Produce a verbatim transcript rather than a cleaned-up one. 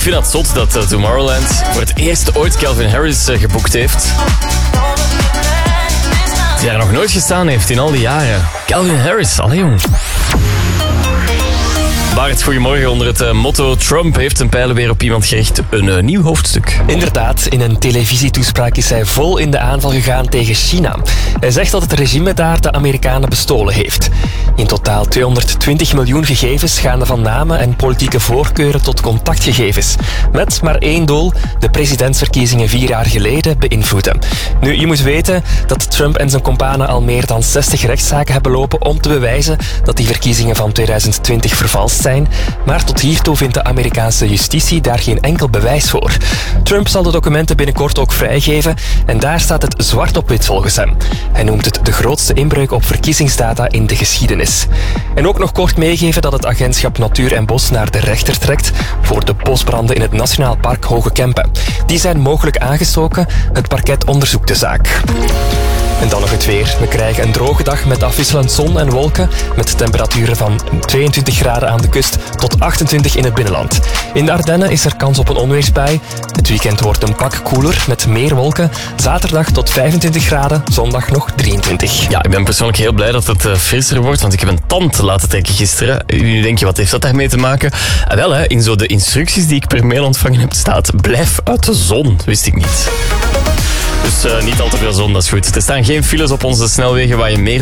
vind dat zot dat uh, Tomorrowland voor het eerst ooit Calvin Harris uh, geboekt heeft. Die daar nog nooit gestaan heeft in al die jaren. Calvin Harris, allee jong. Bart, goedemorgen. Onder het uh, motto Trump heeft zijn pijlen weer op iemand gericht. Een uh, nieuw hoofdstuk. Inderdaad, in een televisietoespraak is hij vol in de aanval gegaan tegen China. Hij zegt dat het regime daar de Amerikanen bestolen heeft. In totaal tweehonderdtwintig miljoen gegevens gaande van namen en politieke voorkeuren tot contactgegevens. Met maar één doel, de presidentsverkiezingen vier jaar geleden beïnvloeden. Nu, je moet weten dat Trump en zijn kompanen al meer dan zestig rechtszaken hebben lopen om te bewijzen dat die verkiezingen van tweeduizend twintig vervalst zijn. Maar tot hiertoe vindt de Amerikaanse justitie daar geen enkel bewijs voor. Trump zal de documenten binnenkort ook vrijgeven en daar staat het zwart op wit volgens hem. Hij noemt het de grootste inbreuk op verkiezingsdata in de geschiedenis. En ook nog kort meegeven dat het agentschap Natuur en Bos naar de rechter trekt voor de bosbranden in het Nationaal Park Hoge Kempen. Die zijn mogelijk aangestoken. Het parket onderzoekt de zaak. En dan nog het weer. We krijgen een droge dag met afwisselend zon en wolken, met temperaturen van tweeëntwintig graden aan de kust tot achtentwintig in het binnenland. In de Ardennen is er kans op een onweersbui. Het weekend wordt een pak koeler met meer wolken. Zaterdag tot vijfentwintig graden, zondag nog drieëntwintig. Ja, ik ben persoonlijk heel blij dat het uh, frisser wordt, want ik heb een tand laten trekken gisteren. Nu denk je, wat heeft dat daarmee te maken? Ah, wel, hè, in zo de instructies die ik per mail ontvangen heb staat, blijf uit de zon. Wist ik niet. Dus uh, niet al te veel zon, dat is goed. Er staan geen files op onze snelwegen waar je meer